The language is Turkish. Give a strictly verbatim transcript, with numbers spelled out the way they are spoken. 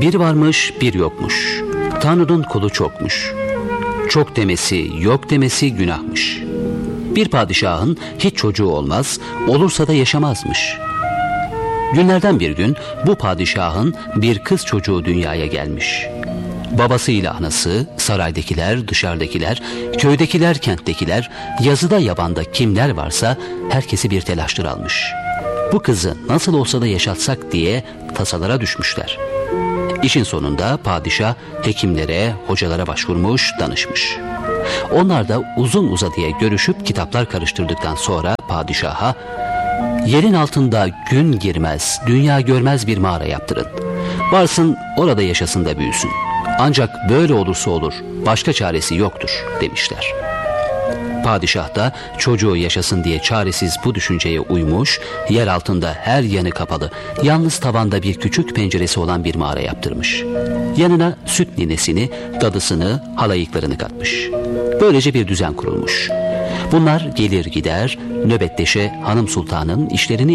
Bir varmış bir yokmuş. Tanrı'nın kulu çokmuş. Çok demesi yok demesi günahmış. Bir padişahın hiç çocuğu olmaz, olursa da yaşamazmış. Günlerden bir gün bu padişahın bir kız çocuğu dünyaya gelmiş. Babasıyla anası, saraydakiler, dışarıdakiler, köydekiler, kenttekiler, yazıda yabanda kimler varsa herkesi bir telaştır almış. Bu kızı nasıl olsa da yaşatsak diye tasalara düşmüşler. İşin sonunda padişah hekimlere, hocalara başvurmuş, danışmış. Onlar da uzun uzadıya görüşüp kitaplar karıştırdıktan sonra padişaha yerin altında gün girmez, dünya görmez bir mağara yaptırın. Varsın orada yaşasın da büyüsün. Ancak böyle olursa olur, başka çaresi yoktur demişler. Padişah da çocuğu yaşasın diye çaresiz bu düşünceye uymuş, yer altında her yanı kapalı, yalnız tavanda bir küçük penceresi olan bir mağara yaptırmış. Yanına süt ninesini, dadısını, halayıklarını katmış. Böylece bir düzen kurulmuş. Bunlar gelir gider, nöbetleşe hanım sultanın işlerini